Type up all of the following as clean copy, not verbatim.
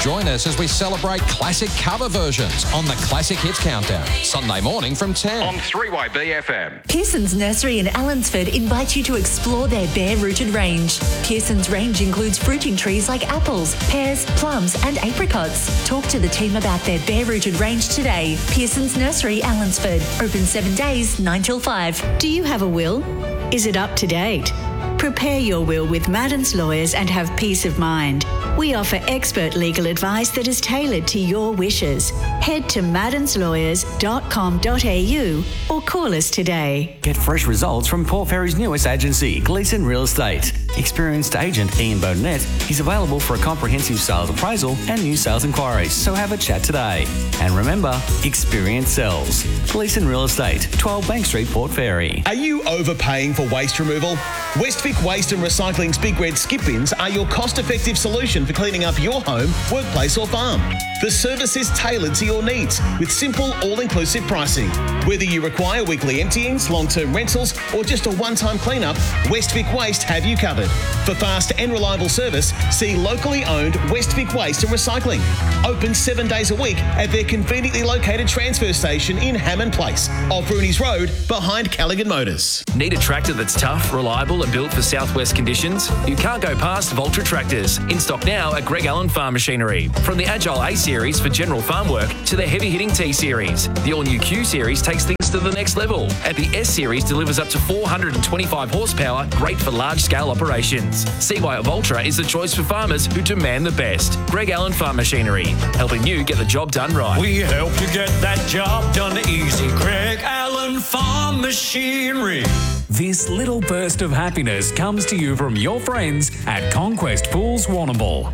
Join us as we celebrate classic cover versions on the Classic Hits Countdown, Sunday morning from 10 on 3YB FM. Pearson's Nursery in Allansford invites you to explore their bare-rooted range. Pearson's range includes fruiting trees like apples, pears, plums and apricots. Talk to the team about their bare-rooted range today. Pearson's Nursery, Allansford. Open 7 days, 9 till 5. Do you have a will? Is it up to date? Prepare your will with Maddens Lawyers and have peace of mind. We offer expert legal advice that is tailored to your wishes. Head to maddenslawyers.com.au or call us today. Get fresh results from Port Fairy's newest agency, Gleeson Real Estate. Experienced agent Ian Burnett is available for a comprehensive sales appraisal and new sales inquiries, so have a chat today. And remember, experience sells. Gleeson Real Estate, 12 Bank Street, Port Fairy. Are you overpaying for waste removal? Westvic Waste and Recycling's Big Red Skip Bins are your cost-effective solution for cleaning up your home, workplace or farm. The service is tailored to your needs with simple, all-inclusive pricing. Whether you require weekly emptyings, long-term rentals or just a one-time clean-up, Westvic Waste have you covered. For fast and reliable service, see locally owned Westvic Waste and Recycling. Open 7 days a week at their conveniently located transfer station in Hammond Place, off Rooney's Road, behind Callaghan Motors. Need a tractor that's tough, reliable and built for southwest conditions? You can't go past Voltra Tractors. In stock now at Greg Allen Farm Machinery. From the Agile A Series for general farm work to the heavy-hitting T Series. The all-new Q Series takes things to the next level. And the S Series delivers up to 425 horsepower, great for large-scale operations. See why Voltra is the choice for farmers who demand the best. Greg Allen Farm Machinery, helping you get the job done right. We help you get that job done easy. Greg Allen Farm Machinery. This little burst of happiness comes to you from your friends at Conquest Pools Warrnambool.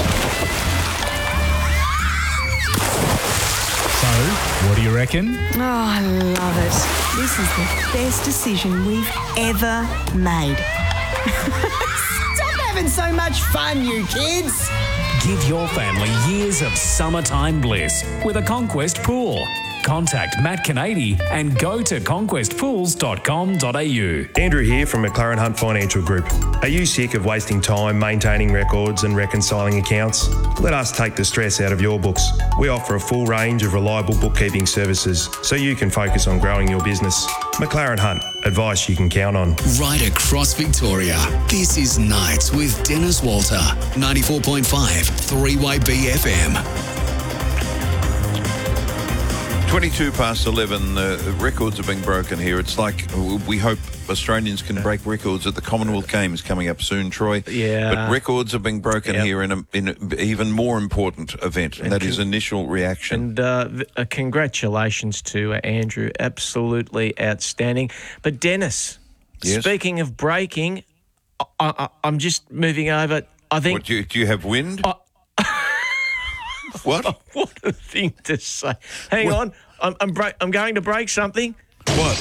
So, what do you reckon? Oh, I love it. This is the best decision we've ever made. Stop having so much fun, you kids. Give your family years of summertime bliss with a Conquest Pool. Contact Matt Canady and go to conquestpools.com.au. Andrew here from McLaren Hunt Financial Group. Are you sick of wasting time maintaining records and reconciling accounts? Let us take the stress out of your books. We offer a full range of reliable bookkeeping services so you can focus on growing your business. McLaren Hunt, advice you can count on. Right across Victoria, this is Nights with Dennis Walter, 94.5 3YB FM. 22 past 11, records are being broken here. It's like we hope Australians can break records at the Commonwealth Games coming up soon, Troy. Yeah. But records are being broken here in an even more important event, and that is initial reaction. And congratulations to Andrew. Absolutely outstanding. But Dennis, speaking of breaking, I'm just moving over. I think. What, do you have wind? What? What a thing to say. Hang on. I'm going to break something. What?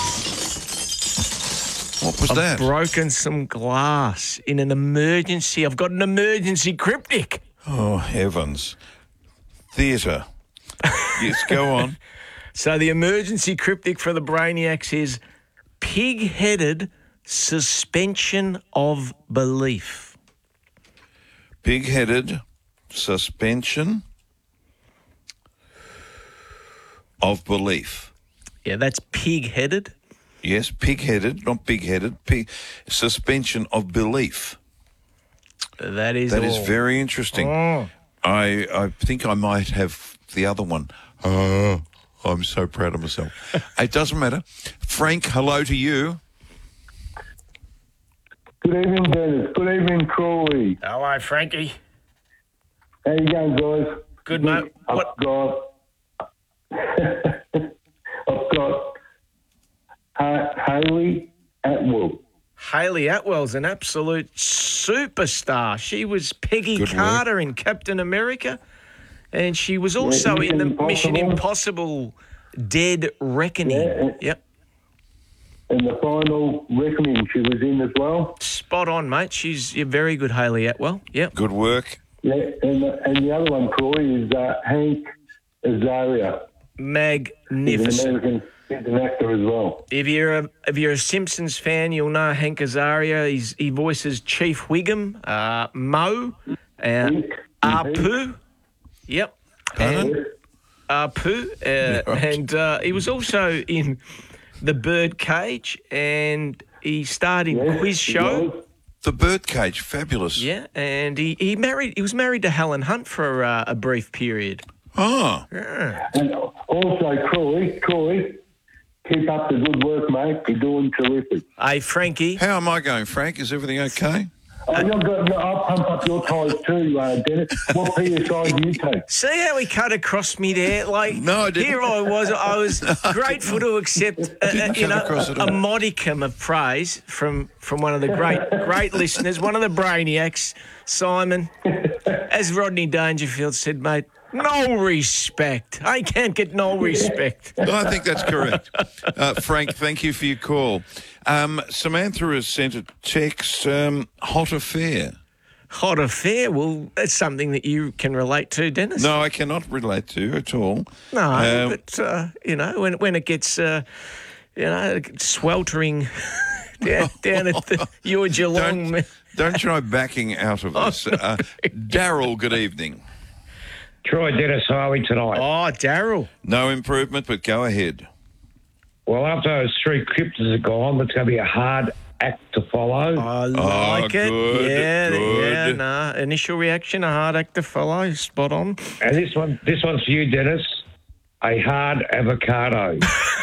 What was that? I've broken some glass in an emergency. I've got an emergency cryptic. Oh, heavens. Theatre. Yes, go on. So the emergency cryptic for the Brainiacs is pig-headed suspension of belief. Pig-headed suspension of belief. Yeah, that's pig-headed. Yes, pig-headed, not big-headed. Suspension of belief. That is very interesting. Oh. I think I might have the other one. Oh, I'm so proud of myself. It doesn't matter. Frank, hello to you. Good evening, Dennis. Good evening, Crawley. Hello, Frankie. How you going, guys? Good, mate. I've got Hayley Atwell. Hayley Atwell's an absolute superstar. She was Peggy Carter in Captain America, and she was also in the Mission Impossible Dead Reckoning. Yep. And the Final Reckoning she was in as well. Spot on, mate. She's a very good, Hayley Atwell. Yep. Good work. Yeah, and the other one, Troy, is Hank Azaria. Magnificent. He's an actor as well. If you're a Simpsons fan, you'll know Hank Azaria. He voices Chief Wiggum, Mo, Apu, Yep. Pardon? Pooh. And he was also in The Birdcage, and he starred in Quiz Show. The Birdcage, fabulous. Yeah, and he was married to Helen Hunt for a brief period. Oh. Yeah. And also, Croy, keep up the good work, mate. You're doing terrific. Hey, Frankie. How am I going, Frank? Is everything okay? I'll pump up your tyres too, Dennis. What PSI do you take? See how he cut across me there? Like, no, I didn't. Here I was grateful to accept a modicum of praise from one of the great listeners, one of the brainiacs, Simon. As Rodney Dangerfield said, mate, no respect. I can't get no respect. I think that's correct. Frank, thank you for your call. Samantha has sent a text, hot affair. Hot affair? Well, that's something that you can relate to, Dennis. No, I cannot relate to at all. No, but, when it gets, sweltering down at your Geelong... Don't try backing out of this. Daryl, good evening. Troy, Dennis, how are we tonight? Oh, Daryl. No improvement, but go ahead. Well, after those 3 cryptids are gone, it's going to be a hard act to follow. I like it. Good, Yeah, no. Initial reaction, a hard act to follow. Spot on. And this one's for you, Dennis. A hard avocado.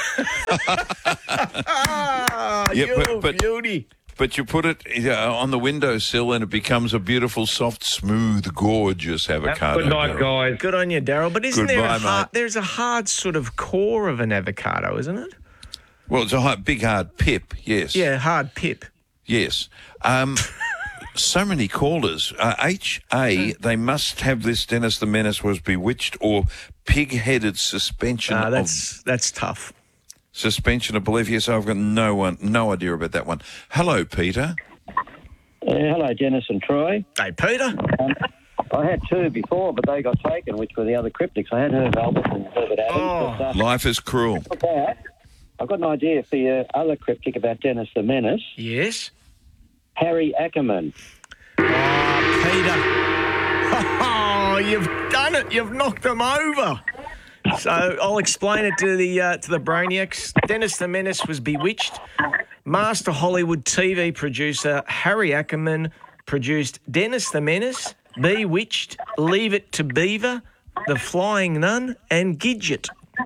Beauty. But you put it on the windowsill and it becomes a beautiful, soft, smooth, gorgeous avocado. Good night, guys. Good on you, Daryl. But isn't Goodbye, there's a hard sort of core of an avocado, isn't it? Well, it's a big, hard pip, yes. Yeah, hard pip. Yes. So many callers. HA, they must have this Dennis the Menace was bewitched or pig-headed suspension that's tough. Suspension of belief. Yes, I've got no idea about that one. Hello, Peter. Hello, Dennis and Troy. Hey, Peter. I had 2 before, but they got taken, which were the other cryptics. I had Herb Albert and Herbert Adams. But, life is cruel. I've got an idea for your other cryptic about Dennis the Menace. Yes? Harry Ackerman. Oh, Peter. Oh, you've done it. You've knocked them over. So I'll explain it to the brainiacs. Dennis the Menace was bewitched. Master Hollywood TV producer Harry Ackerman produced Dennis the Menace, Bewitched, Leave It to Beaver, The Flying Nun, and Gidget.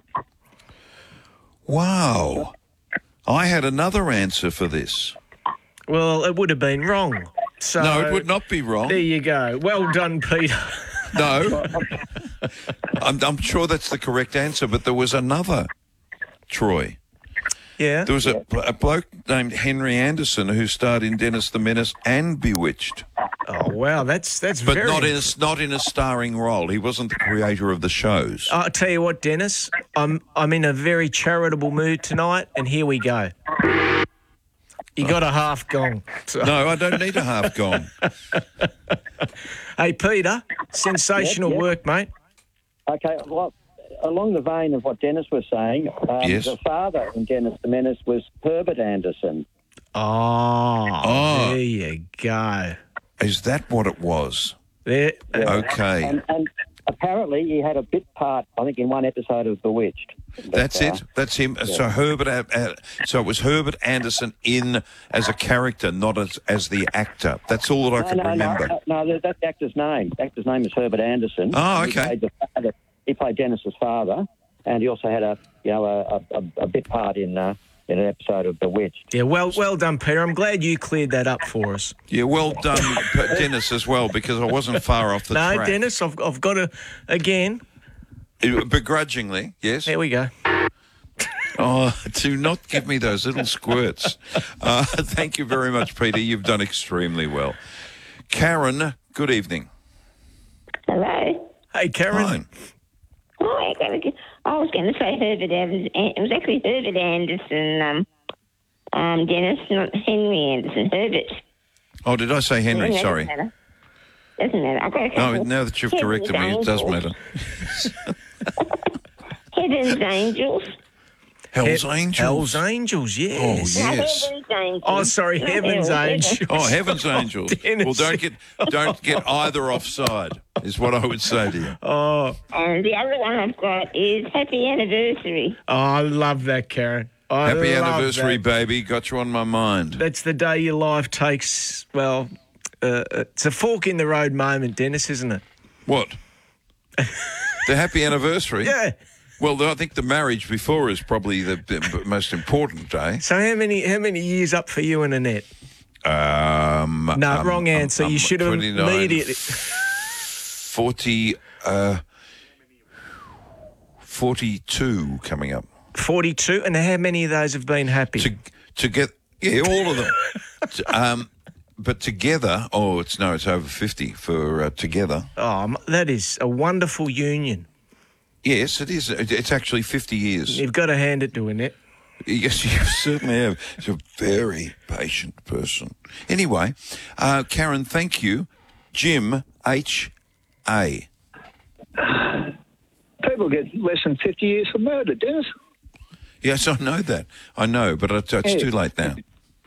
Wow. I had another answer for this. Well, it would have been wrong. So no, it would not be wrong. There you go. Well done, Peter. No. I'm sure that's the correct answer, but there was another, Troy. Yeah. There was a bloke named Henry Anderson who starred in Dennis the Menace and Bewitched. Oh, wow, that's but very... But not in a starring role. He wasn't the creator of the shows. I'll tell you what, Dennis, I'm in a very charitable mood tonight, and here we go. You got a half gong. So. No, I don't need a half gong. Hey, Peter, sensational work, mate. Okay, well, along the vein of what Dennis was saying, the father in Dennis the Menace was Herbert Anderson. Oh, there you go. Is that what it was? There. Okay. And apparently he had a bit part, I think, in one episode of Bewitched. That's it. That's him. Yeah. So it was Herbert Anderson in as a character, not as the actor. That's all that I can remember. No, that's the actor's name. The actor's name is Herbert Anderson. Oh, okay. He played Dennis's father, and he also had a bit part in an episode of Bewitched. Yeah, well done, Peter. I'm glad you cleared that up for us. Yeah, well done, Dennis, as well, because I wasn't far off the track. No, Dennis, I've got to, again... Begrudgingly, yes. There we go. Oh, do not give me those little squirts. Thank you very much, Peter. You've done extremely well. Karen, good evening. Hello. Hey, Karen. Fine. Oh, I was going to say Herbert Evans. It was actually Herbert Anderson, Dennis, not Henry Anderson. Herbert. Oh, did I say Henry? Sorry. Doesn't matter. No, now that you've corrected me, it does matter. Heaven's Angels. Hell's Angels. Hell's Angels, yes. Oh, yes. Oh, sorry, Heaven's Angels. Oh, Heaven's Angels. Well, don't get either offside, is what I would say to you. Oh. And the other one I've got is Happy Anniversary. Oh, I love that, Karen. Happy anniversary, baby. Got you on my mind. That's the day your life takes, well, it's a fork in the road moment, Dennis, isn't it? What? The happy anniversary? Yeah. Well, I think the marriage before is probably the most important day. So how many years up for you and Annette? No, wrong answer. You should have 29, immediately... 42 coming up. 42? And how many of those have been happy? To get... Yeah, all of them. But together... Oh, it's over 50 for together. Oh, that is a wonderful union. Yes, it is. It's actually 50 years. You've got to hand it to Annette. Yes, you certainly have. She's a very patient person. Anyway, Karen, thank you. Jim, H.A. People get less than 50 years for murder, Dennis. Yes, I know that. I know, but it's too late now.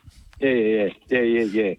Yeah.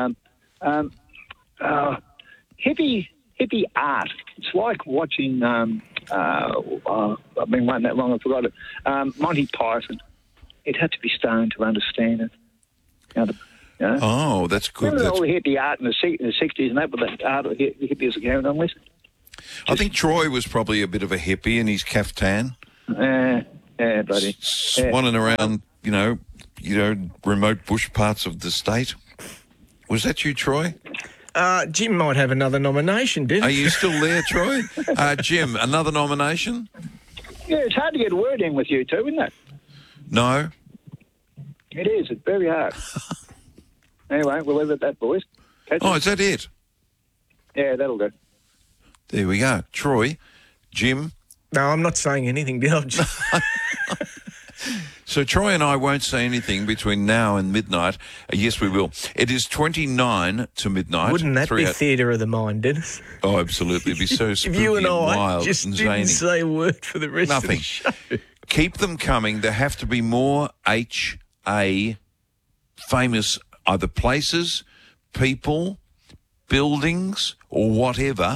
Hippie art. It's like watching... I've been waiting that long, I forgot it. Monty Python. It had to be stoned to understand it. Oh, that's good. Remember all the hippie art in the 60s and that, but that art of the hippies are carrying on with? I think Troy was probably a bit of a hippie in his caftan. Yeah, buddy. Swanning around, remote bush parts of the state. Was that you, Troy? Jim might have another nomination, didn't he? Are you still there, Troy? Jim, another nomination? Yeah, it's hard to get a word in with you two, isn't it? No. It is. It's very hard. Anyway, we'll leave it at that, boys. Is that it? Yeah, that'll do. There we go. Troy, Jim. No, I'm not saying anything, did I? So Troy and I won't say anything between now and midnight. Yes, we will. It is 29 to midnight. Wouldn't that be theatre of the mind, Dennis? Oh, absolutely. It'd be so spooky if you and I wild just and didn't zany. say a word for the rest of the show. Keep them coming. There have to be more H.A. famous either places, people, buildings, or whatever.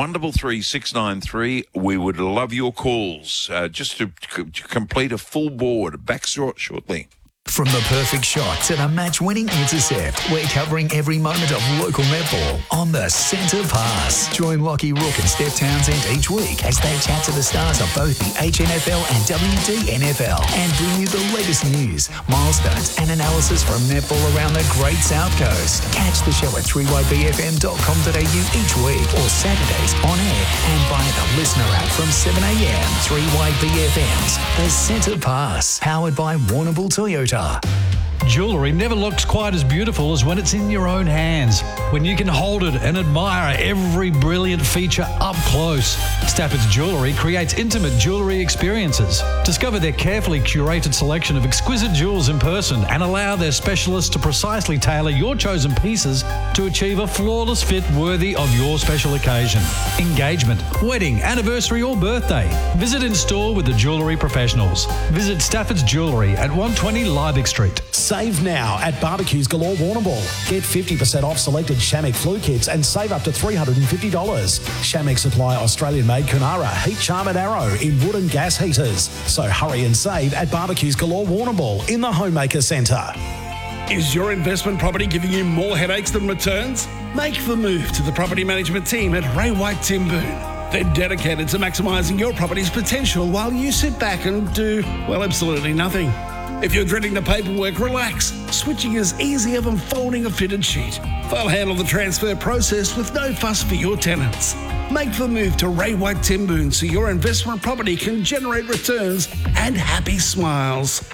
133 we would love your calls just to complete a full board. Back shortly. From the perfect shot to the match-winning intercept, we're covering every moment of local netball on the Centre Pass. Join Lockie Rook and Steph Townsend each week as they chat to the stars of both the HNFL and WDNFL and bring you the latest news, milestones and analysis from netball around the Great South Coast. Catch the show at 3ybfm.com.au each week or Saturdays on air and via the listener app from 7am. 3YBFM's The Centre Pass, powered by Warrnambool Toyota. Jewellery never looks quite as beautiful as when it's in your own hands, when you can hold it and admire every brilliant feature up close. Stafford's Jewellery creates intimate jewellery experiences. Discover their carefully curated selection of exquisite jewels in person and allow their specialists to precisely tailor your chosen pieces to achieve a flawless fit worthy of your special occasion. Engagement, wedding, anniversary or birthday. Visit in store with the jewellery professionals. Visit Stafford's Jewellery at 120 Liebig Street. Save now at Barbecues Galore Warrnambool. Get 50% off selected Shamrock flu kits and save up to $350. Shamrock supply Australian-made Kunara heat charm and arrow in wood and gas heaters. So hurry and save at Barbecues Galore Warrnambool in the Homemaker Centre. Is your investment property giving you more headaches than returns? Make the move to the property management team at Ray White Timboon. They're dedicated to maximising your property's potential while you sit back and do, well, absolutely nothing. If you're dreading the paperwork, relax. Switching is easier than folding a fitted sheet. They'll handle the transfer process with no fuss for your tenants. Make the move to Ray White Timboon so your investment property can generate returns and happy smiles.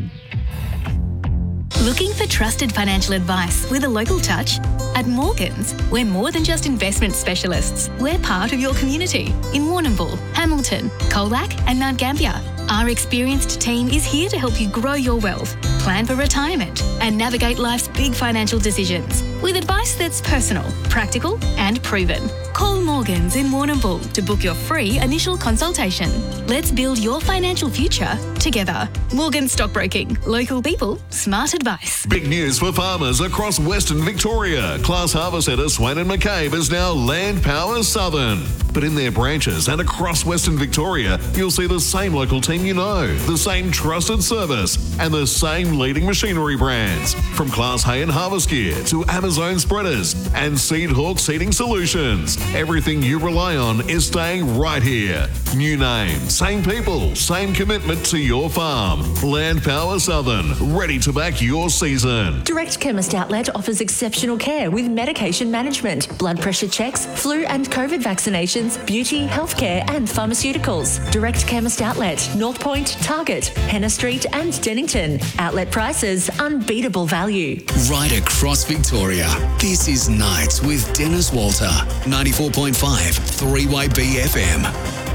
Looking for trusted financial advice with a local touch? At Morgans, we're more than just investment specialists. We're part of your community in Warrnambool, Hamilton, Colac and Mount Gambier. Our experienced team is here to help you grow your wealth, plan for retirement and navigate life's big financial decisions with advice that's personal, practical and proven. Call Morgans in Warrnambool to book your free initial consultation. Let's build your financial future together. Morgans Stockbroking. Local people, smart advice. Big news for farmers across Western Victoria. Class Harvest Centre Swain and McCabe is now Land Power Southern. But in their branches and across Western Victoria, you'll see the same local team you know, the same trusted service, and the same leading machinery brands. From Class Hay and Harvest Gear to Amazon Spreaders and Seed Hawk Seeding Solutions. Everything you rely on is staying right here. New name, same people, same commitment to your farm. Land Power Southern, ready to back your season. Direct Chemist Outlet offers exceptional care with medication management, blood pressure checks, flu and COVID vaccinations, beauty, healthcare and pharmaceuticals. Direct Chemist Outlet, North Point, Target, Henna Street and Dennington. Outlet prices, unbeatable value. Right across Victoria, this is Nights with Dennis Walter. 94.5 3YB FM.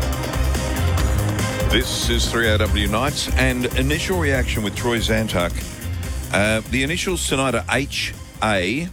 This is 3AW Nights, and initial reaction with Troy Zantuck. The initials tonight are HA.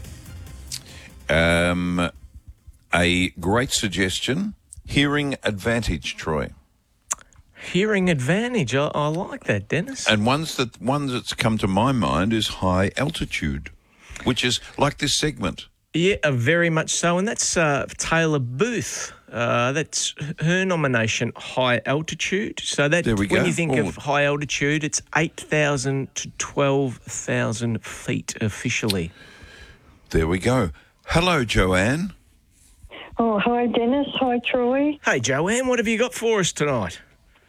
A great suggestion. Hearing advantage, Troy. Hearing advantage. I like that, Dennis. And one that's come to my mind is high altitude, which is like this segment. Yeah, very much so. And that's Taylor Booth. That's her nomination, high altitude. So that there we when go. you think of high altitude, it's 8,000 to 12,000 feet officially. There we go. Hello, Joanne. Oh, hi, Dennis. Hi, Troy. Hey, Joanne, what have you got for us tonight?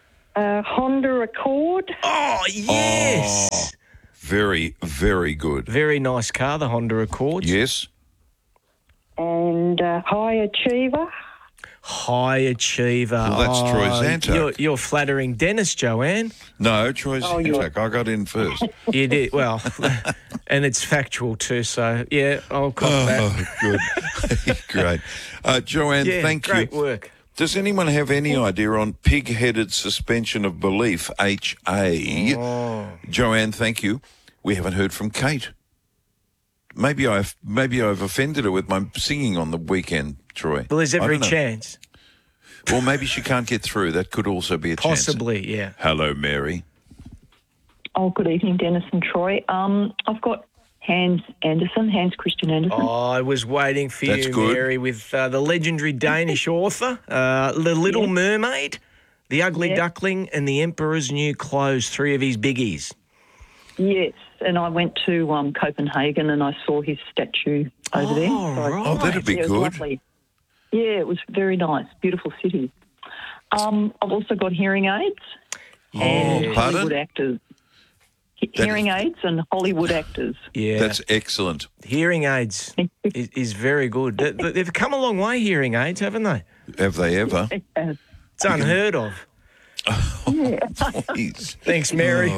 Honda Accord. Oh, yes. Oh, very, very good. Very nice car, the Honda Accord. Yes. And High Achiever. High Achiever. Well, that's Troy Zantuck. You're flattering Dennis, Joanne. No, Troy Zantuck. I got in first. You did. Well, and it's factual too, so, yeah, I'll cop that. Good. Great. Joanne, thank you. Great work. Does anyone have any idea on pig-headed suspension of belief, HA? Oh. Joanne, thank you. We haven't heard from Kate. Maybe I've offended her with my singing on the weekend, Troy. Well, there's every I don't know. chance. Or maybe she can't get through. That could also be a chance. Possibly, yeah. Hello, Mary. Oh, good evening, Dennis and Troy. I've got Hans Christian Andersen. Oh, I was waiting for That's you, good. Mary, with the legendary Danish author, The Little Mermaid, The Ugly Duckling, and The Emperor's New Clothes, three of his biggies. Yes, and I went to Copenhagen and I saw his statue over there. Right. Oh, that'd be Yeah, it was good. lovely. Yeah, it was very nice. Beautiful city. I've also got hearing aids and pardon? Hollywood actors. Hearing aids and Hollywood actors. Yeah. That's excellent. Hearing aids is very good. They've come a long way, hearing aids, haven't they? Have they ever? It's unheard of. Please. Thanks, Mary.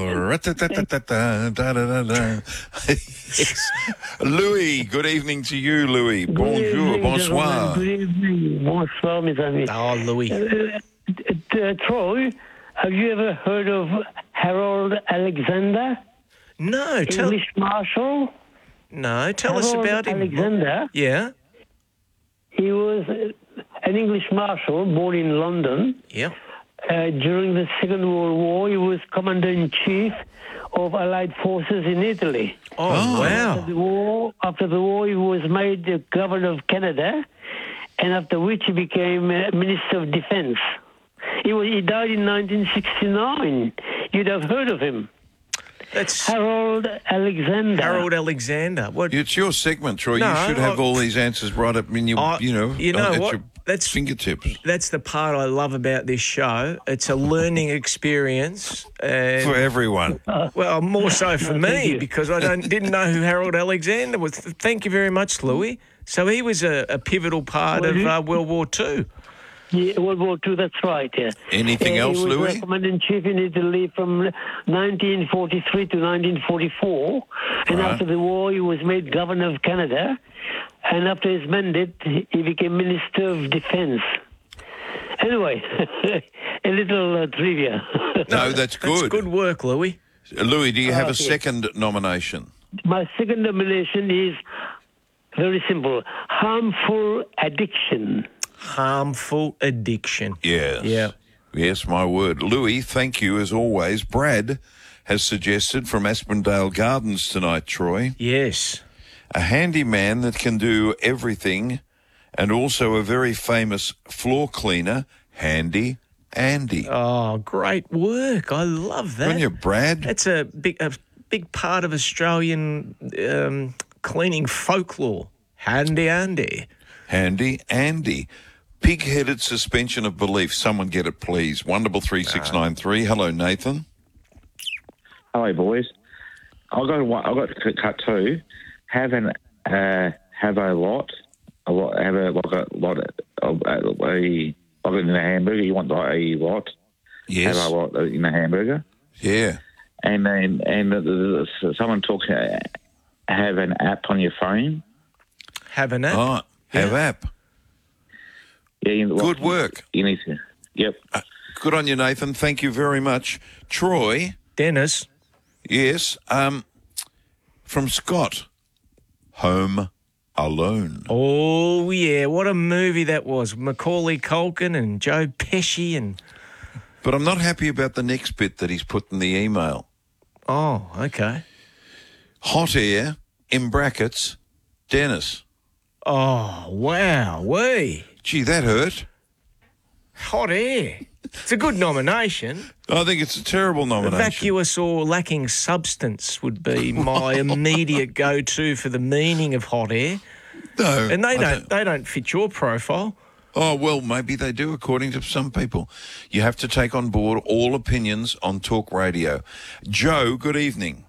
Louis, good evening to you, Louis. Bonjour, bonsoir. Good evening. Bonsoir, mes amis. Oh, Louis. Troy, have you ever heard of Harold Alexander? No. English Marshal? No, tell us about him. Alexander? Yeah. He was an English Marshal born in London. Yeah. During the Second World War, he was Commander-in-Chief of Allied forces in Italy. Oh, wow. After the war, he was made the Governor of Canada, and after which he became Minister of Defense. He died in 1969. You'd have heard of him. That's Harold Alexander. Harold Alexander. What? It's your segment, Troy. No, you should have all these answers right up in your, at what? your fingertips. That's the part I love about this show. It's a learning experience. For everyone. Well, more so for me, because I didn't know who Harold Alexander was. Thank you very much, Louis. So he was a pivotal part of World War II. Yeah, World War II, that's right, yeah. Anything else, Louis? He was Commander-in-Chief in Italy from 1943 to 1944. And after the war, he was made Governor of Canada. And after his mandate, he became Minister of Defense. Anyway, a little trivia. No, that's good. That's good work, Louis. Louis, do you have a second nomination? My second nomination is very simple. Harmful addiction. harmful addiction. Yes. Yeah. Yes, my word. Louis, thank you as always. Brad has suggested from Aspendale Gardens tonight, Troy. Yes. A handyman that can do everything and also a very famous floor cleaner, Handy Andy. Oh, great work. I love that. When you, Brad? That's a big part of Australian cleaning folklore. Handy Andy. Handy Andy. Pig-headed suspension of belief. Someone get it, please. 133 Hello, Nathan. Hello, boys. I've got to cut two. Have a lot in a hamburger. You want a lot? Yes. Have a lot in a hamburger. Yeah. And someone talks. Have an app on your phone. Have an app. Oh, have app. Yeah. Good work. You need to. Yep. Good on you, Nathan. Thank you very much, Troy. Dennis. Yes. From Scott. Home Alone. Oh, yeah. What a movie that was. Macaulay Culkin and Joe Pesci and... But I'm not happy about the next bit that he's put in the email. Oh, okay. Hot air, in brackets, Dennis. Oh, wow. Gee, that hurt. Hot air. It's a good nomination. I think it's a terrible nomination. Vacuous or lacking substance would be my immediate go-to for the meaning of hot air. No. And they don't fit your profile. Oh, well, maybe they do, according to some people. You have to take on board all opinions on Talk Radio. Joe, good evening.